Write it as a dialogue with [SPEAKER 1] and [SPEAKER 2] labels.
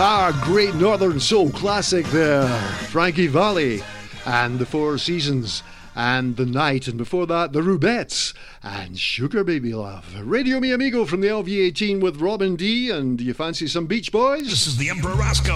[SPEAKER 1] Great Northern Soul classic there. Frankie Valli and the Four Seasons and The Night, and before that, the Rubettes and Sugar Baby Love. Radio Mi Amigo from the LV18 with Robin D. And do you fancy some Beach Boys?
[SPEAKER 2] This is the Emperor Roscoe.